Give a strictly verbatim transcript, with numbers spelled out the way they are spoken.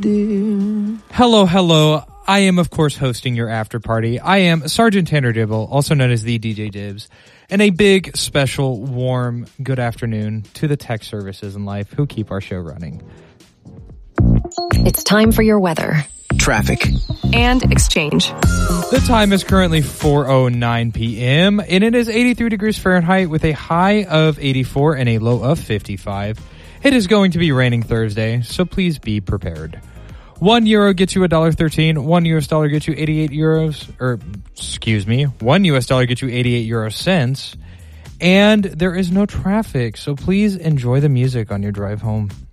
Hello, hello. I am, of course, hosting your after party. I am Sergeant Tanner Dibble, also known as the D J Dibs, and a big, special, warm good afternoon to the tech services in life who keep our show running. It's time for your weather, traffic, and exchange. The time is currently four oh nine p.m., and it is eighty-three degrees Fahrenheit with a high of eighty-four and a low of fifty-five. It is going to be raining Thursday, so please be prepared. One euro gets you a dollar thirteen. One U S dollar gets you eighty-eight euros, or excuse me, one U S dollar gets you eighty-eight euro cents. And there is no traffic, so please enjoy the music on your drive home.